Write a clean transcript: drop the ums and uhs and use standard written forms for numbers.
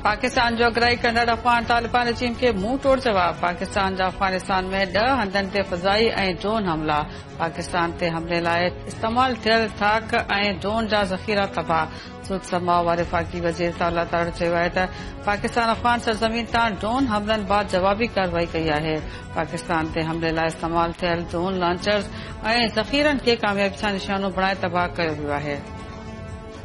पाकिस्तान जो अगराई कंदड़ अफ़गान तालिबान चीन खे मुंहुं तोड़ जवाब। पाकिस्तान जा अफ़गानिस्तान में 10 हंधनि ते फ़ज़ाई ऐं ड्रोन हमला। पाकिस्तान ते हमले लाइ इस्तेमाल थियल थाक ऐं ड्रोन जा ज़ख़ीरा तबाह। सुद समाओ वारे वफ़ाक़ी वज़ीर ताला ताड़ चयो आहे त पाकिस्तान अफ़गान सरज़मीन तां ड्रोन हमलनि बाद जवाबी कार्रवाई कई आहे। पाकिस्तान ते हमले लाइ इस्तेमाल थियल ड्रोन लॉन्चर्स ऐं ज़ख़ीरनि खे कामयाबी सां निशानो बणाए तबाह कयो वियो आहे।